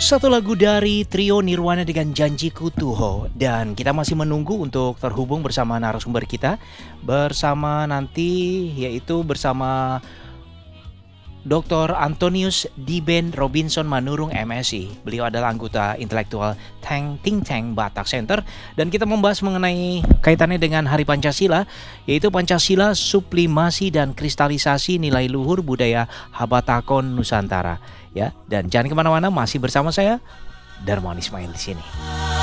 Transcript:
Satu lagu dari trio Nirwana dengan Janjiku Tuho. Dan kita masih menunggu untuk terhubung bersama narasumber kita. Bersama nanti yaitu bersama Dr. Antonius Diben Robinson Manurung MSI. Beliau adalah anggota intelektual Think Tank Batak Center. Dan kita membahas mengenai kaitannya dengan Hari Pancasila, yaitu Pancasila Sublimasi dan Kristalisasi Nilai Luhur Budaya Habatakon Nusantara. Ya, dan jangan kemana-mana, masih bersama saya Darmawan Ismail di sini.